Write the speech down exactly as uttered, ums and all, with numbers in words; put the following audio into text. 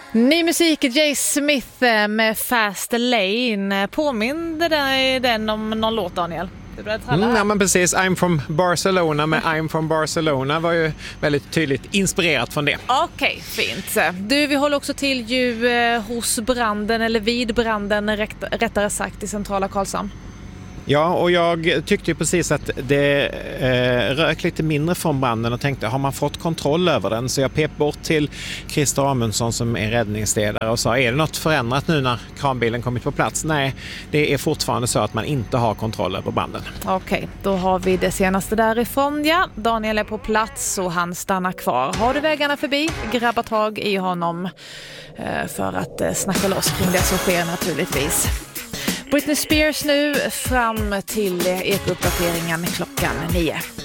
Ny musik, Jay Smith med Fast Lane. Påminner dig den om någon låt, Daniel? Mm, ja, men precis. I'm from Barcelona med I'm from Barcelona var ju väldigt tydligt inspirerat från det. Okej, okay, fint. Du, vi håller också till ju eh, hos branden, eller vid branden rätt, rättare sagt, i centrala Karlshamn. Ja, och jag tyckte ju precis att det eh, rök lite mindre från branden och tänkte, har man fått kontroll över den? Så jag pep bort till Christer Amundson som är räddningsledare och sa, är det något förändrat nu när kranbilen kommit på plats? Nej, det är fortfarande så att man inte har kontroll över branden. Okej, okay, då har vi det senaste därifrån. Ja, Daniel är på plats och han stannar kvar. Har du vägarna förbi, grabba tag i honom eh, för att eh, snacka loss kring det som sker naturligtvis. Britney Spears nu fram till ekouppdateringen klockan nio.